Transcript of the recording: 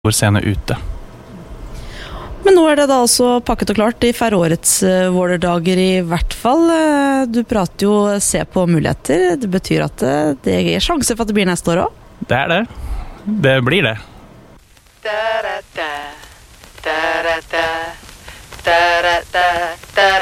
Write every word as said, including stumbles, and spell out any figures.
Vår scene ute. Men nå er det da altså pakket og klart i færårets uh, Vålerdager i hvert fall. Uh, du prater jo se på muligheter. Det betyr at uh, det er sjanse for at det blir neste år også? Det er det. Det blir det. Da, da, da. Da, da, da. Da, da, da. Da,